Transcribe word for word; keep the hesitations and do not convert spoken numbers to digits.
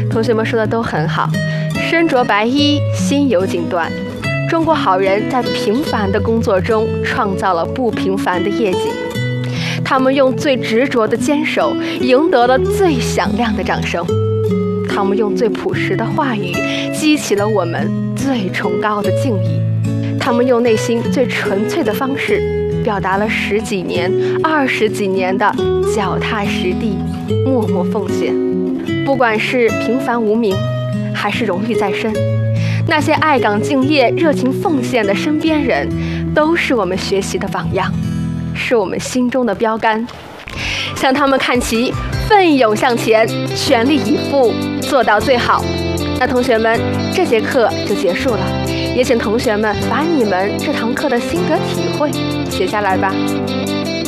同学们说的都很好，身着白衣，心有锦缎。中国好人在平凡的工作中创造了不平凡的业绩，他们用最执着的坚守赢得了最响亮的掌声，他们用最朴实的话语激起了我们最崇高的敬意，他们用内心最纯粹的方式表达了十几年、二十几年的脚踏实地、默默奉献。不管是平凡无名，还是荣誉在身，那些爱岗敬业、热情奉献的身边人，都是我们学习的榜样，是我们心中的标杆。向他们看齐，奋勇向前，全力以赴，做到最好。那同学们，这节课就结束了，也请同学们把你们这堂课的心得体会写下来吧。